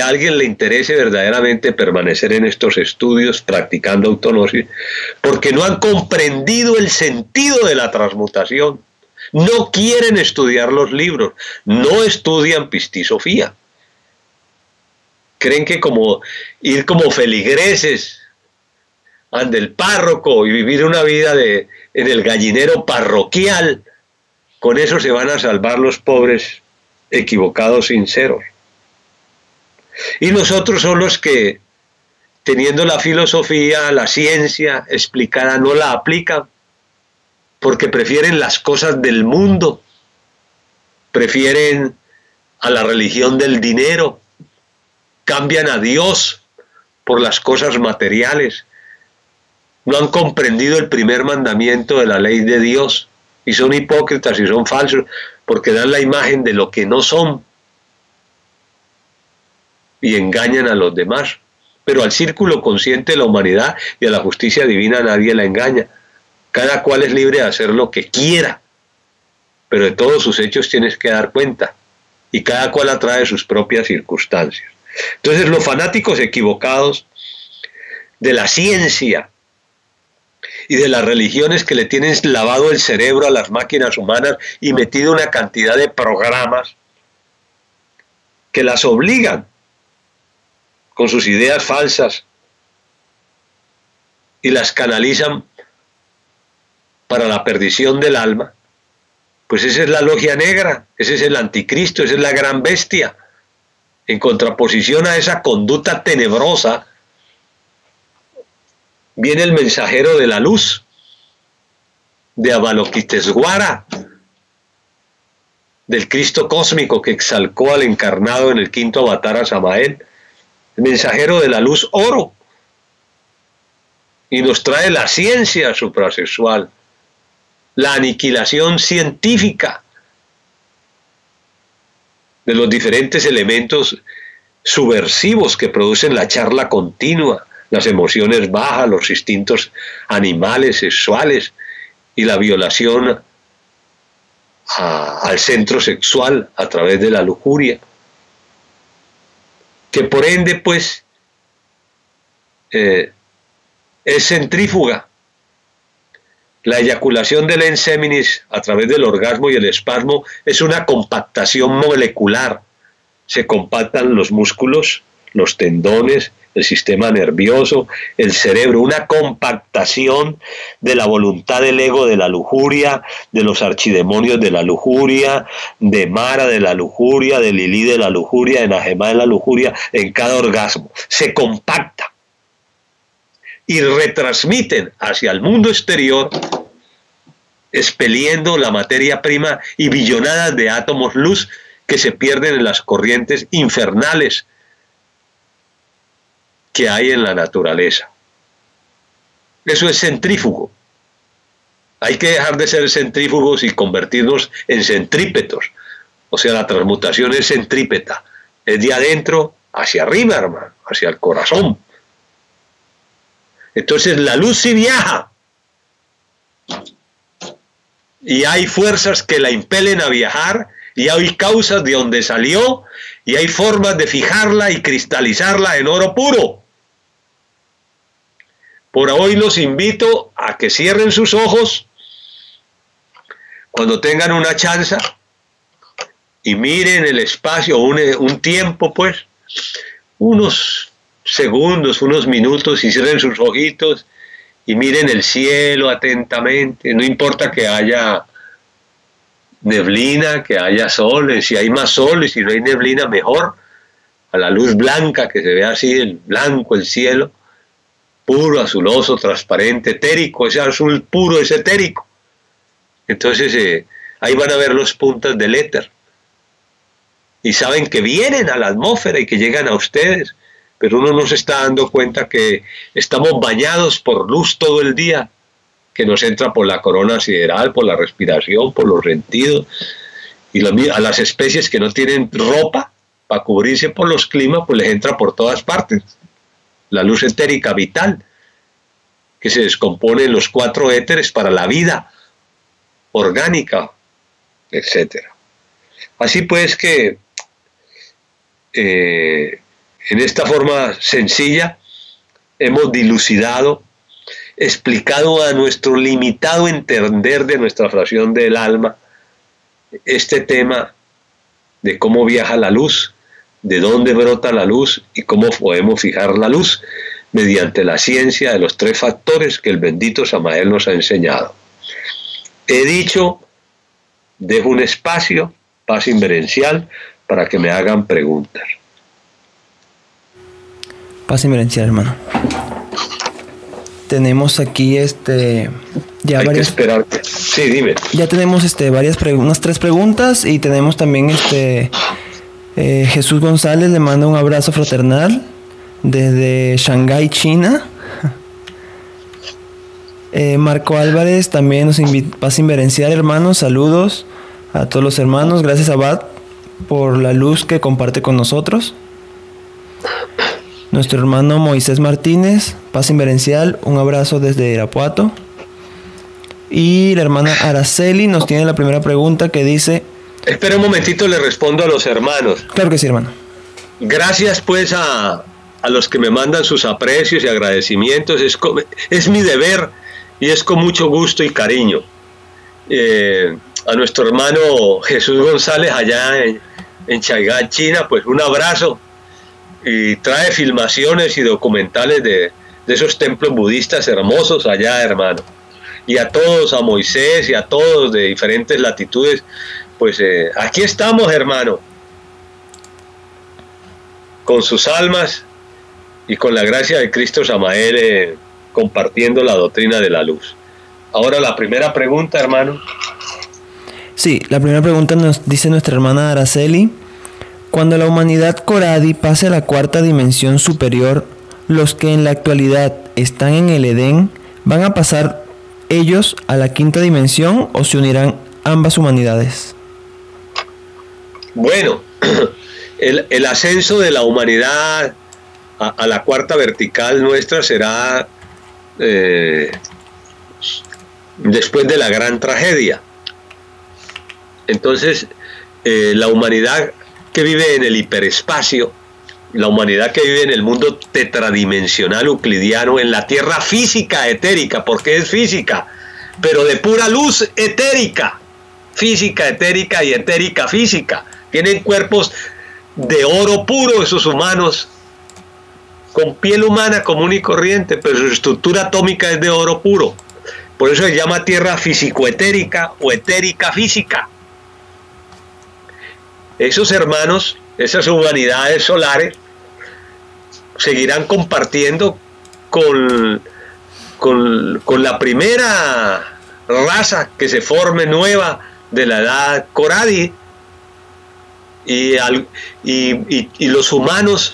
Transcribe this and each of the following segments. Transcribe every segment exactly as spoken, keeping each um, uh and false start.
a alguien le interese verdaderamente permanecer en estos estudios practicando autognosis, porque no han comprendido el sentido de la transmutación. No quieren estudiar los libros, no estudian pistisofía. Creen que como ir como feligreses ante el párroco y vivir una vida de, en el gallinero parroquial, con eso se van a salvar los pobres equivocados sinceros. Y nosotros son los que, teniendo la filosofía, la ciencia explicada, no la aplican, porque prefieren las cosas del mundo, prefieren a la religión del dinero, cambian a Dios por las cosas materiales, no han comprendido el primer mandamiento de la ley de Dios, y son hipócritas y son falsos, porque dan la imagen de lo que no son, y engañan a los demás. Pero al círculo consciente de la humanidad y a la justicia divina nadie la engaña. Cada cual es libre de hacer lo que quiera, pero de todos sus hechos tienes que dar cuenta, y cada cual atrae sus propias circunstancias. Entonces los fanáticos equivocados de la ciencia y de las religiones que le tienen lavado el cerebro a las máquinas humanas y metido una cantidad de programas que las obligan con sus ideas falsas y las canalizan para la perdición del alma, pues esa es la logia negra, ese es el anticristo, esa es la gran bestia. En contraposición a esa conducta tenebrosa, viene el mensajero de la luz, de Avalokitesvara, del Cristo cósmico que exalcó al encarnado en el quinto avatar a Samael, el mensajero de la luz oro, y nos trae la ciencia suprasexual, la aniquilación científica de los diferentes elementos subversivos que producen la charla continua, las emociones bajas, los instintos animales, sexuales y la violación a, al centro sexual a través de la lujuria, que por ende pues eh, es centrífuga. La eyaculación del enseminis a través del orgasmo y el espasmo es una compactación molecular. Se compactan los músculos, los tendones, el sistema nervioso, el cerebro, una compactación de la voluntad del ego de la lujuria, de los archidemonios de la lujuria, de Mara de la lujuria, de Lilí de la lujuria, de Najemá de la lujuria, en cada orgasmo. Se compacta y retransmiten hacia el mundo exterior, expeliendo la materia prima y billonadas de átomos luz que se pierden en las corrientes infernales que hay en la naturaleza. Eso es centrífugo. Hay que dejar de ser centrífugos y convertirnos en centrípetos. O sea, la transmutación es centrípeta. Es de adentro hacia arriba, hermano, hacia el corazón. Entonces la luz sí viaja. Y hay fuerzas que la impelen a viajar, y hay causas de donde salió, y hay formas de fijarla y cristalizarla en oro puro. Por hoy los invito a que cierren sus ojos cuando tengan una chance y miren el espacio, un, un tiempo pues, unos segundos, unos minutos, y cierren sus ojitos y miren el cielo atentamente. No importa que haya neblina, que haya sol, si hay más sol y si no hay neblina mejor, a la luz blanca, que se vea así el blanco el cielo, puro, azuloso, transparente, etérico. Ese azul puro es etérico. Entonces eh, ahí van a ver los puntos del éter y saben que vienen a la atmósfera y que llegan a ustedes, pero uno no se está dando cuenta que estamos bañados por luz todo el día, que nos entra por la corona sideral, por la respiración, por los sentidos, y lo, a las especies que no tienen ropa para cubrirse por los climas, pues les entra por todas partes la luz etérica vital, que se descompone en los cuatro éteres para la vida orgánica, etcétera. Así pues que eh, en esta forma sencilla hemos dilucidado, explicado a nuestro limitado entender de nuestra fracción del alma este tema de cómo viaja la luz, de dónde brota la luz y cómo podemos fijar la luz mediante la ciencia de los tres factores que el bendito Samael nos ha enseñado. He dicho, dejo un espacio, paz inverencial, para que me hagan preguntas. Paz inverencial, hermano. Tenemos aquí este ya Hay varias, que esperar. Sí, dime. Ya tenemos este varias unas tres preguntas y tenemos también este eh, Jesús González le manda un abrazo fraternal desde Shanghái, China. Eh, Marco Álvarez también nos invita, paz inverencial, hermanos, saludos a todos los hermanos, gracias a Abad por la luz que comparte con nosotros. Nuestro hermano Moisés Martínez, paz inverencial, un abrazo desde Irapuato. Y la hermana Araceli nos tiene la primera pregunta que dice... Espera un momentito, le respondo a los hermanos. Claro que sí, hermano. Gracias pues a, a los que me mandan sus aprecios y agradecimientos. Es, es mi deber y es con mucho gusto y cariño. Eh, a nuestro hermano Jesús González allá en, en Shanghái, China, pues un abrazo. Y trae filmaciones y documentales de, de esos templos budistas hermosos allá, hermano. Y a todos, a Moisés y a todos de diferentes latitudes, pues eh, aquí estamos, hermano, con sus almas y con la gracia de Cristo Samael, eh, compartiendo la doctrina de la luz. Ahora la primera pregunta, hermano. Sí, la primera pregunta nos dice nuestra hermana Araceli. Cuando la humanidad Coradi pase a la cuarta dimensión superior, los que en la actualidad están en el Edén, ¿van a pasar ellos a la quinta dimensión o se unirán ambas humanidades? Bueno, el, el ascenso de la humanidad a, a la cuarta vertical nuestra será eh, después de la gran tragedia. Entonces, eh, la humanidad que vive en el hiperespacio, la humanidad que vive en el mundo tetradimensional euclidiano, en la tierra física etérica, porque es física, pero de pura luz etérica, física etérica y etérica física. Tienen cuerpos de oro puro esos humanos, con piel humana común y corriente, pero su estructura atómica es de oro puro. Por eso se llama tierra físico-etérica o etérica física. Esos hermanos, esas humanidades solares, seguirán compartiendo con, con, con la primera raza que se forme nueva de la edad Coradi, y, al, y, y, y los humanos,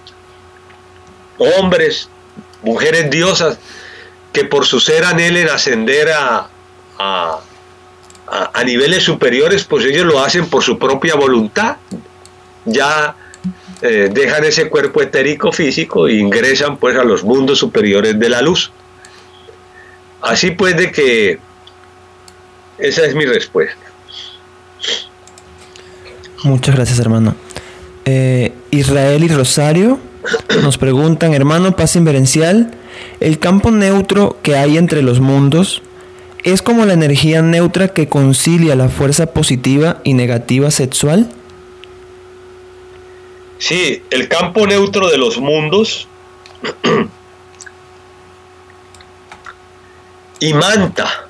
hombres, mujeres diosas, que por su ser anhelen ascender a, a A, a niveles superiores, pues ellos lo hacen por su propia voluntad. Ya eh, dejan ese cuerpo etérico físico e ingresan pues a los mundos superiores de la luz. Así pues de que esa es mi respuesta. Muchas gracias, hermano. Eh, Israel y Rosario nos preguntan, hermano, paz inverencial, ¿el campo neutro que hay entre los mundos es como la energía neutra que concilia la fuerza positiva y negativa sexual? Sí, el campo neutro de los mundos imanta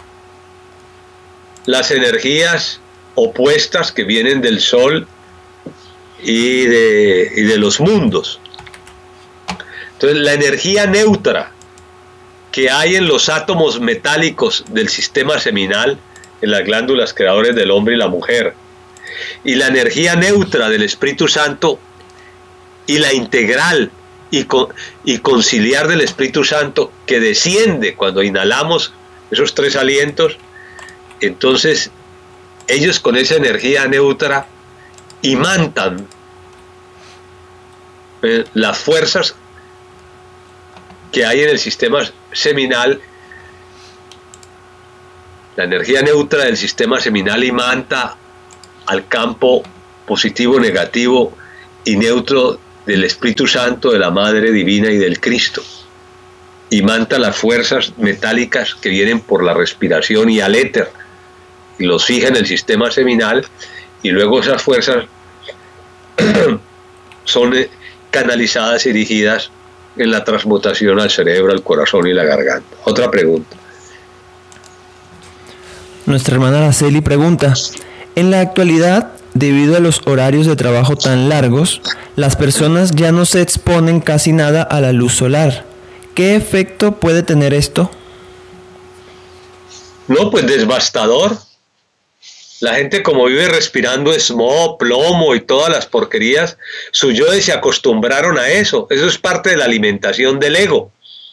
las energías opuestas que vienen del Sol y de, y de los mundos. Entonces, la energía neutra que hay en los átomos metálicos del sistema seminal, en las glándulas creadores del hombre y la mujer, y la energía neutra del Espíritu Santo y la integral y, con, y conciliar del Espíritu Santo que desciende cuando inhalamos esos tres alientos, entonces ellos con esa energía neutra imantan eh, las fuerzas que hay en el sistema seminal. La energía neutra del sistema seminal imanta al campo positivo, negativo y neutro del Espíritu Santo, de la Madre Divina y del Cristo. Imanta las fuerzas metálicas que vienen por la respiración y al éter, y los fija en el sistema seminal, y luego esas fuerzas son canalizadas y dirigidas en la transmutación al cerebro, al corazón y la garganta. Otra pregunta. Nuestra hermana Araceli pregunta: en la actualidad, debido a los horarios de trabajo tan largos, las personas ya no se exponen casi nada a la luz solar. ¿Qué efecto puede tener esto? No, pues devastador. La gente, como vive respirando smog, plomo y todas las porquerías, sus yoes se acostumbraron a eso. Eso es parte de la alimentación del ego.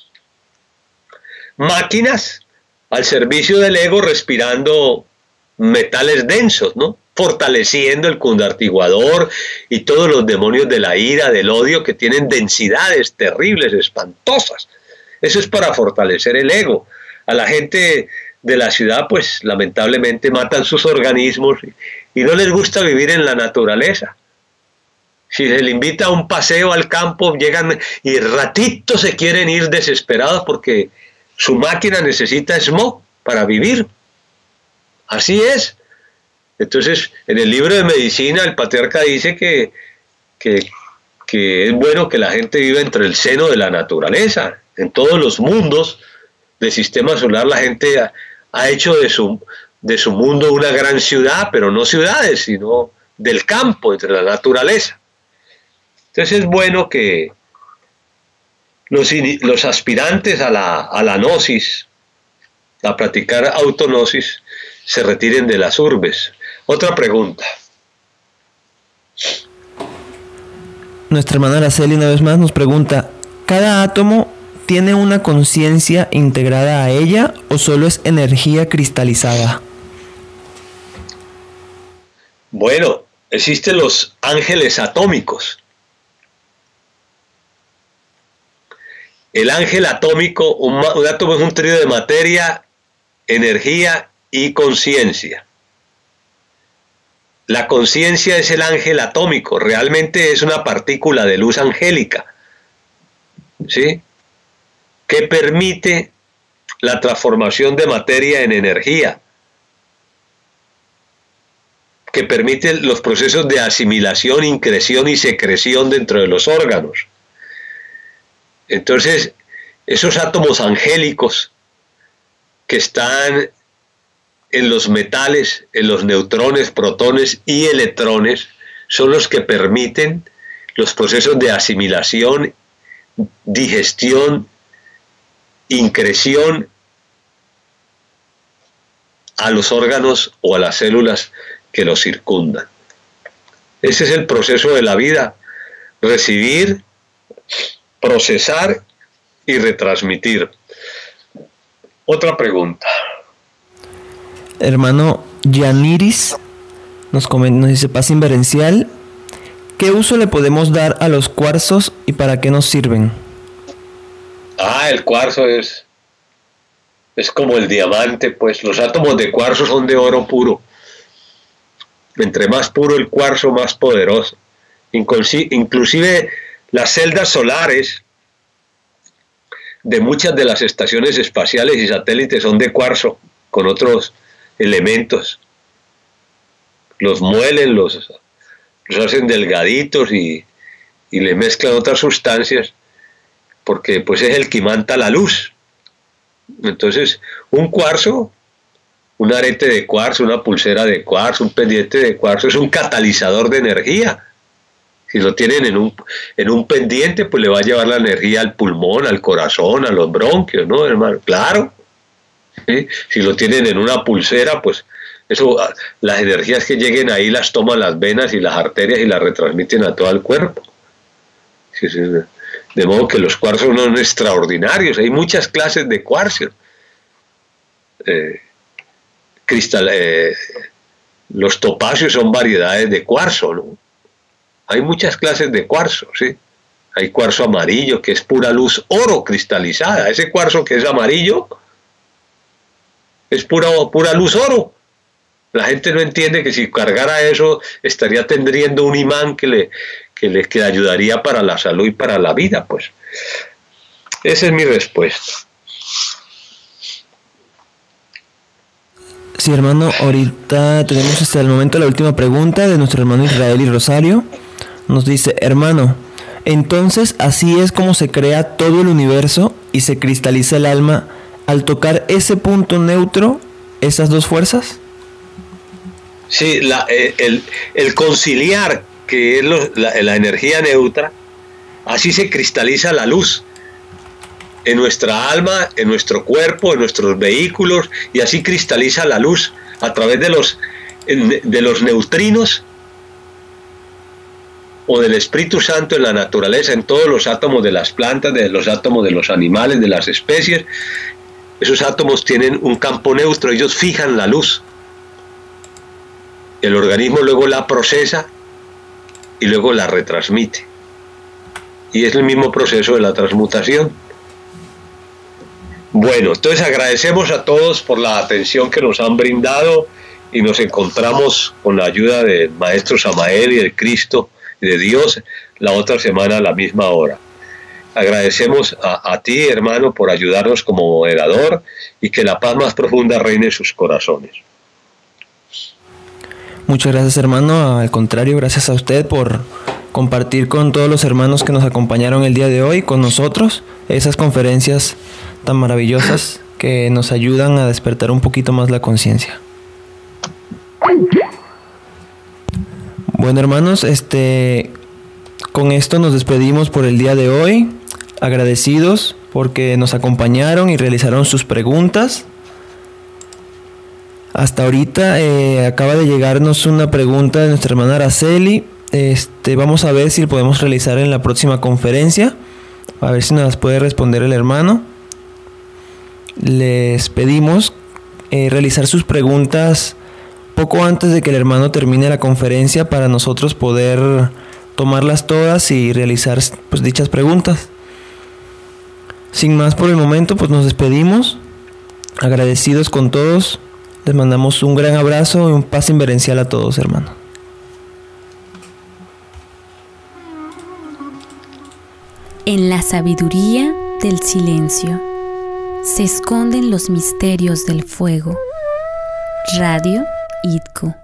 Máquinas al servicio del ego respirando metales densos, ¿no? Fortaleciendo el cundartiguador y todos los demonios de la ira, del odio, que tienen densidades terribles, espantosas. Eso es para fortalecer el ego. A la gente de la ciudad, pues lamentablemente matan sus organismos y no les gusta vivir en la naturaleza. Si se le invita a un paseo al campo, llegan y ratito se quieren ir desesperados porque su máquina necesita smog para vivir. Así es. Entonces, en el libro de medicina, el patriarca dice que, que, que es bueno que la gente viva entre el seno de la naturaleza. En todos los mundos del sistema solar, la gente ha, ha hecho de su, de su mundo una gran ciudad, pero no ciudades, sino del campo, entre la naturaleza. Entonces es bueno que los, los aspirantes a la, a la gnosis, a practicar autognosis, se retiren de las urbes. Otra pregunta. Nuestra hermana Araceli una vez más nos pregunta: ¿cada átomo tiene una conciencia integrada a ella o solo es energía cristalizada? Bueno, existen los ángeles atómicos. El ángel atómico, un, un átomo es un trío de materia, energía y conciencia. La conciencia es el ángel atómico, realmente es una partícula de luz angélica, ¿sí?, que permite la transformación de materia en energía, que permite los procesos de asimilación, increción y secreción dentro de los órganos. Entonces, esos átomos angélicos que están en los metales, en los neutrones, protones y electrones, son los que permiten los procesos de asimilación, digestión, increción a los órganos o a las células que los circundan. Ese es el proceso de la vida: recibir, procesar y retransmitir. Otra pregunta. Hermano Yaniris nos, nos dice: paz inverencial, ¿qué uso le podemos dar a los cuarzos y para qué nos sirven? Ah, el cuarzo es, es como el diamante, pues los átomos de cuarzo son de oro puro. Entre más puro el cuarzo, más poderoso. Inclusive las celdas solares de muchas de las estaciones espaciales y satélites son de cuarzo, con otros elementos. Los muelen, los, los hacen delgaditos y, y le mezclan otras sustancias, porque pues es el que imanta la luz. Entonces, un cuarzo, un arete de cuarzo, una pulsera de cuarzo, un pendiente de cuarzo, es un catalizador de energía. Si lo tienen en un, en un pendiente, pues le va a llevar la energía al pulmón, al corazón, a los bronquios, ¿no, hermano? Claro. ¿Sí? Si lo tienen en una pulsera, pues eso, las energías que lleguen ahí las toman las venas y las arterias y las retransmiten a todo el cuerpo. Sí, sí. De modo que los cuarzos son extraordinarios. Hay muchas clases de cuarzo. Eh, cristal, eh, los topacios son variedades de cuarzo, ¿no? Hay muchas clases de cuarzo, ¿sí? Hay cuarzo amarillo, que es pura luz oro cristalizada. Ese cuarzo que es amarillo es pura, pura luz oro. La gente no entiende que si cargara eso estaría teniendo un imán que le, que les que ayudaría para la salud y para la vida, pues. Esa es mi respuesta. Sí, hermano, ahorita tenemos hasta el momento la última pregunta de nuestro hermano Israel y Rosario. Nos dice, hermano, entonces así es como se crea todo el universo y se cristaliza el alma al tocar ese punto neutro, esas dos fuerzas. Sí, la, el, el conciliar, que es lo, la, la energía neutra, así se cristaliza la luz en nuestra alma, en nuestro cuerpo, en nuestros vehículos, y así cristaliza la luz a través de los, de los neutrinos o del Espíritu Santo en la naturaleza, en todos los átomos de las plantas, de los átomos de los animales, de las especies. Esos átomos tienen un campo neutro, ellos fijan la luz. El organismo luego la procesa y luego la retransmite. Y es el mismo proceso de la transmutación. Bueno, entonces agradecemos a todos por la atención que nos han brindado y nos encontramos con la ayuda del Maestro Samael y del Cristo y de Dios la otra semana a la misma hora. Agradecemos a, a ti, hermano, por ayudarnos como moderador y que la paz más profunda reine en sus corazones. Muchas gracias, hermano. Al contrario, gracias a usted por compartir con todos los hermanos que nos acompañaron el día de hoy, con nosotros, esas conferencias tan maravillosas que nos ayudan a despertar un poquito más la conciencia. Bueno, hermanos, este, con esto nos despedimos por el día de hoy, agradecidos porque nos acompañaron y realizaron sus preguntas. Hasta ahorita eh, acaba de llegarnos una pregunta de nuestra hermana Araceli. Este, vamos a ver si lo podemos realizar en la próxima conferencia, a ver si nos las puede responder el hermano. Les pedimos eh, realizar sus preguntas poco antes de que el hermano termine la conferencia para nosotros poder tomarlas todas y realizar pues dichas preguntas. Sin más por el momento, pues nos despedimos, agradecidos con todos. Les mandamos un gran abrazo y un paz inverencial a todos, hermanos. En la sabiduría del silencio se esconden los misterios del fuego. Radio I D C O.